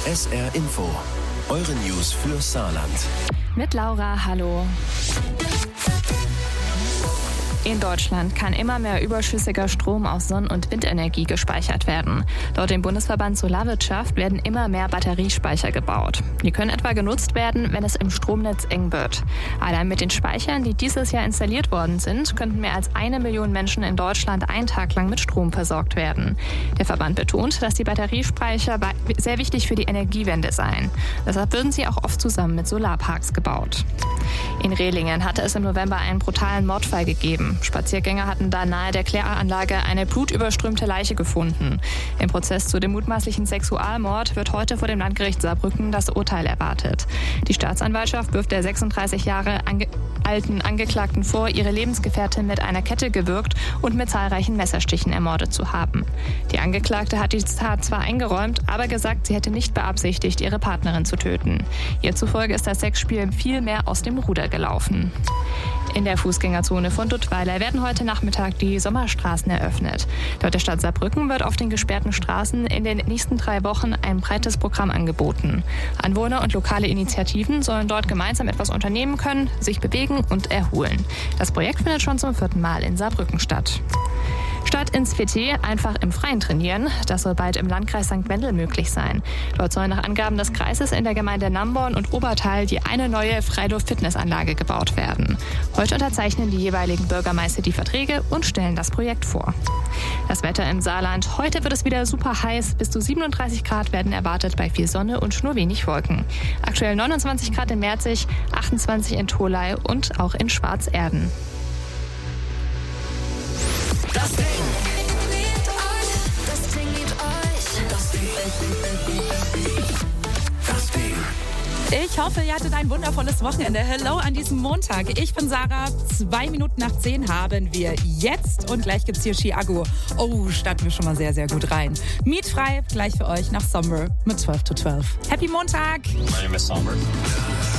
SR Info. Eure News für Saarland. Mit Laura, hallo. In Deutschland kann immer mehr überschüssiger Strom aus Sonn- und Windenergie gespeichert werden. Laut dem Bundesverband Solarwirtschaft werden immer mehr Batteriespeicher gebaut. Die können etwa genutzt werden, wenn es im Stromnetz eng wird. Allein mit den Speichern, die dieses Jahr installiert worden sind, könnten mehr als 1 Million Menschen in Deutschland einen Tag lang mit Strom versorgt werden. Der Verband betont, dass die Batteriespeicher sehr wichtig für die Energiewende seien. Deshalb würden sie auch oft zusammen mit Solarparks gebaut. In Rehlingen hatte es im November einen brutalen Mordfall gegeben. Spaziergänger hatten da nahe der Kläranlage eine blutüberströmte Leiche gefunden. Im Prozess zu dem mutmaßlichen Sexualmord wird heute vor dem Landgericht Saarbrücken das Urteil erwartet. Die Staatsanwaltschaft wirft der 36 Jahre alten Angeklagten vor, ihre Lebensgefährtin mit einer Kette gewürgt und mit zahlreichen Messerstichen ermordet zu haben. Die Angeklagte hat die Tat zwar eingeräumt, aber gesagt, sie hätte nicht beabsichtigt, ihre Partnerin zu töten. Ihr zufolge ist das Sexspiel viel mehr aus dem Ruder gelaufen. In der Fußgängerzone von Duttweiler werden heute Nachmittag die Sommerstraßen eröffnet. Laut der Stadt Saarbrücken wird auf den gesperrten Straßen in den nächsten 3 Wochen ein breites Programm angeboten. Anwohner und lokale Initiativen sollen dort gemeinsam etwas unternehmen können, sich bewegen und erholen. Das Projekt findet schon zum 4. Mal in Saarbrücken statt. Statt ins PT einfach im Freien trainieren, das soll bald im Landkreis St. Wendel möglich sein. Dort soll nach Angaben des Kreises in der Gemeinde Namborn und Obertal eine neue Freiluft-Fitnessanlage gebaut werden. Heute unterzeichnen die jeweiligen Bürgermeister die Verträge und stellen das Projekt vor. Das Wetter im Saarland. Heute wird es wieder super heiß. Bis zu 37 Grad werden erwartet bei viel Sonne und nur wenig Wolken. Aktuell 29 Grad in Merzig, 28 in Tholey und auch in Schwarzerden. Das Ding. Ich hoffe, ihr hattet ein wundervolles Wochenende. Hello an diesem Montag. Ich bin Sarah. 2 Minuten nach 10 haben wir jetzt. Und gleich gibt's hier Chiago. Oh, starten wir schon mal sehr, sehr gut rein. Mietfrei gleich für euch nach Summer mit 12 to 12. Happy Montag! My name is Summer.